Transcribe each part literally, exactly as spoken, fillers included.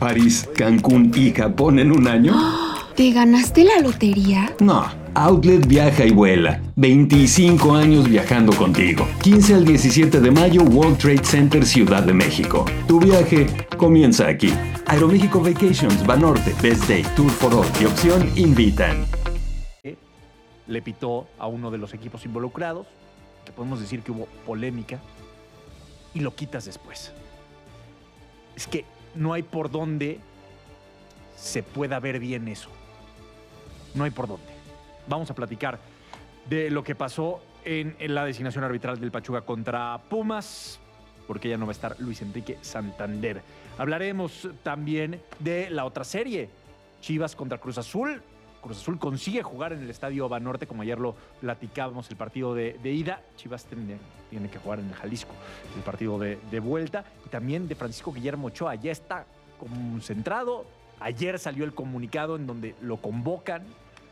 París, Cancún y Japón en un año? ¿Te ganaste la lotería? No. Outlet viaja y vuela. veinticinco años viajando contigo. quince al diecisiete de mayo, World Trade Center, Ciudad de México. Tu viaje comienza aquí. Aeroméxico Vacations, Banorte, Best Day, Tour for All y Opción invitan. Le pitó a uno de los equipos involucrados, que podemos decir que hubo polémica, y lo quitas después. Es que no hay por dónde se pueda ver bien eso. No hay por dónde. Vamos a platicar de lo que pasó en, en la designación arbitral del Pachuca contra Pumas, porque ya no va a estar Luis Enrique Santander. Hablaremos también de la otra serie, Chivas contra Cruz Azul. Cruz Azul consigue jugar en el Estadio Banorte, como ayer lo platicábamos, el partido de, de ida. Chivas tiene, tiene que jugar en el Jalisco, el partido de, de vuelta. Y también de Francisco Guillermo Ochoa, ya está concentrado. Ayer salió el comunicado en donde lo convocan.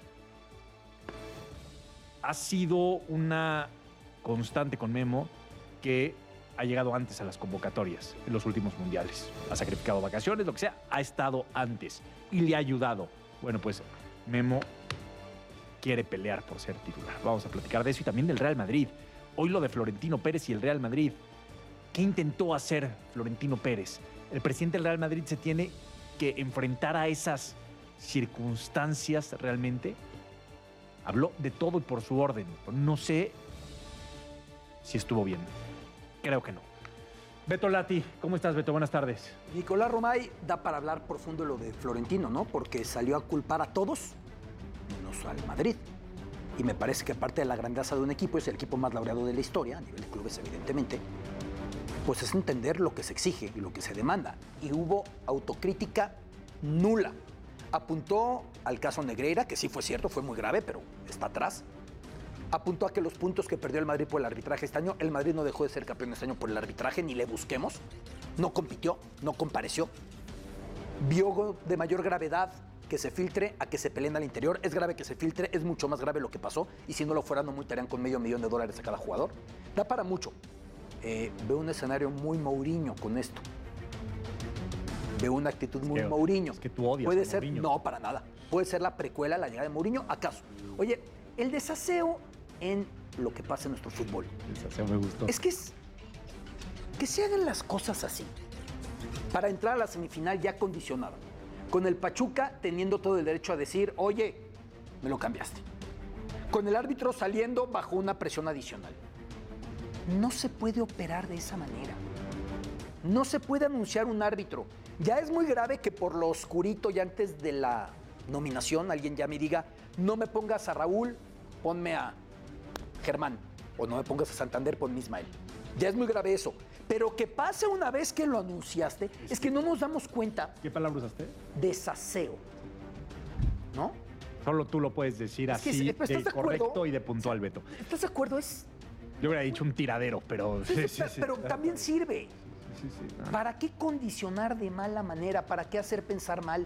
Ha sido una constante con Memo que ha llegado antes a las convocatorias en los últimos mundiales. Ha sacrificado vacaciones, lo que sea, ha estado antes y le ha ayudado. Bueno, pues Memo quiere pelear por ser titular. Vamos a platicar de eso y también del Real Madrid. Hoy lo de Florentino Pérez y el Real Madrid. ¿Qué intentó hacer Florentino Pérez? El presidente del Real Madrid se tiene que enfrentar a esas circunstancias realmente. Habló de todo y por su orden. No sé si estuvo bien. Creo que no. Beto Lati, ¿cómo estás, Beto? Buenas tardes. Nicolás Romay, da para hablar profundo lo de Florentino, ¿no? Porque salió a culpar a todos, menos al Madrid. Y me parece que aparte de la grandeza de un equipo, es el equipo más laureado de la historia, a nivel de clubes evidentemente, pues es entender lo que se exige y lo que se demanda. Y hubo autocrítica nula. Apuntó al caso Negreira, que sí fue cierto, fue muy grave, pero está atrás. Apuntó a que los puntos que perdió el Madrid por el arbitraje este año, el Madrid no dejó de ser campeón este año por el arbitraje, ni le busquemos. No compitió, no compareció. Vio de mayor gravedad que se filtre a que se peleen al interior. Es grave que se filtre, es mucho más grave lo que pasó. Y si no lo fuera, no multarían con medio millón de dólares a cada jugador. Da para mucho. Eh, veo un escenario muy Mourinho con esto. Veo una actitud muy es que, Mourinho. Es que tú odias Puede a ser, Mourinho. no, para nada. Puede ser la precuela a la llegada de Mourinho, ¿acaso? Oye, el desaseo en lo que pasa en nuestro fútbol. El desaseo me gustó. Es que es que se hagan las cosas así. Para entrar a la semifinal ya condicionada. Con el Pachuca teniendo todo el derecho a decir, oye, me lo cambiaste. Con el árbitro saliendo bajo una presión adicional. No se puede operar de esa manera. No se puede anunciar un árbitro. Ya es muy grave que por lo oscurito y antes de la nominación alguien ya me diga, no me pongas a Raúl, ponme a Germán. O no me pongas a Santander, ponme a Ismael. Ya es muy grave eso. Pero que pase una vez que lo anunciaste, es que no nos damos cuenta. ¿Qué palabra usaste? Desaseo. ¿No? Solo tú lo puedes decir Es que así, es- ¿estás de de acuerdo? correcto y de puntual, Beto. ¿Estás de acuerdo? Es... Yo hubiera dicho un tiradero, pero... Sí, sí, sí, sí, sí. pero también sirve. Sí, sí, ah. ¿Para qué condicionar de mala manera? ¿Para qué hacer pensar mal?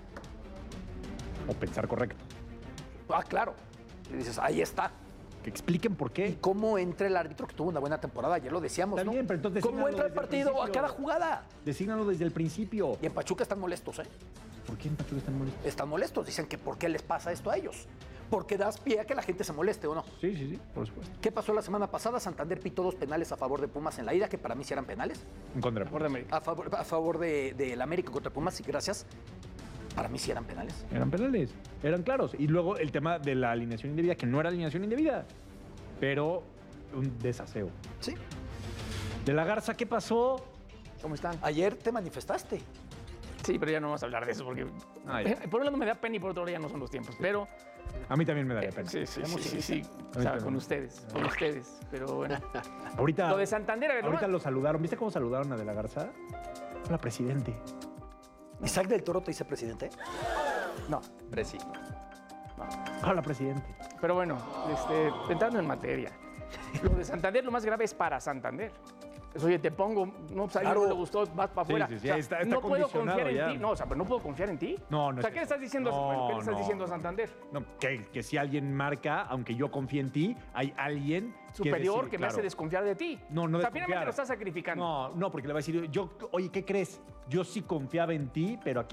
O pensar correcto. Ah, claro. Y dices, ahí está. Que expliquen por ¿Y qué. cómo entra el árbitro que tuvo una buena temporada? Ya lo decíamos, Está ¿no? bien, pero entonces ¿Cómo desígnalo entra el desde el partido a principio. cada jugada? Desígnalo desde el principio. Y en Pachuca están molestos, ¿eh? ¿Por qué en Pachuca están molestos? Están molestos. Dicen que ¿por qué les pasa esto a ellos? Porque das pie a que la gente se moleste, ¿o no? Sí, sí, sí, por supuesto. ¿Qué pasó la semana pasada? Santander pitó dos penales a favor de Pumas en la ida, que para mí sí eran penales. En contra. Por de América. A favor, a favor de, de la América contra Pumas, sí, gracias. Para mí sí eran penales. Eran penales, eran claros. Y luego el tema de la alineación indebida, que no era alineación indebida, pero un desaseo. Sí. De la Garza, ¿qué pasó? ¿Cómo están? Ayer te manifestaste. Sí, pero ya no vamos a hablar de eso porque Ah, ya. por un lado me da pena y por otro lado ya no son los tiempos. Pero A mí también me daría eh, pena. sí, sí, Tenemos sí, sí, sí. A O mí sea, también. con ustedes, con ustedes. Pero bueno. Ahorita, Lo de Santander, a ver, ahorita nomás. lo saludaron. ¿Viste cómo saludaron a De la Garza? Hola, presidente. ¿Isaac del Toro te dice presidente? No, Presi. Hola, presidente. pero bueno, este, entrando en materia. Lo de Santander, lo más grave es para Santander. Pues, oye, te pongo, no, pues a alguien Claro. no le gustó, vas para afuera. sí, sí, O sea, está- está no puedo condicionado confiar ya. en ti. No, o sea, pero no puedo confiar en ti. No, no O sea, es ¿qué le eso. estás diciendo, No, bueno, ¿qué le estás no. diciendo a Santander? No, que, que si alguien marca, aunque yo confíe en ti, hay alguien Superior decide- que me claro. hace desconfiar de ti. No, no O sea, desconfiar. finalmente lo estás sacrificando. No, no, porque le va a decir, yo, oye, ¿qué crees? Yo sí confiaba en ti, pero aquí